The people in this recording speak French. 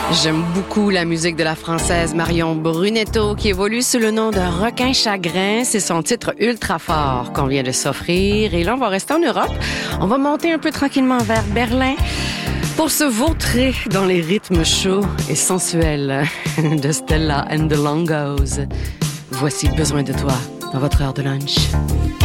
J'aime beaucoup la musique de la Française Marion Brunetto qui évolue sous le nom de Requin Chagrin. C'est son titre ultra fort qu'on vient de s'offrir. Et là, on va rester en Europe. On va monter un peu tranquillement vers Berlin pour se vautrer dans les rythmes chauds et sensuels de Stella and the Longos. Voici Besoin de toi dans votre heure de lunch.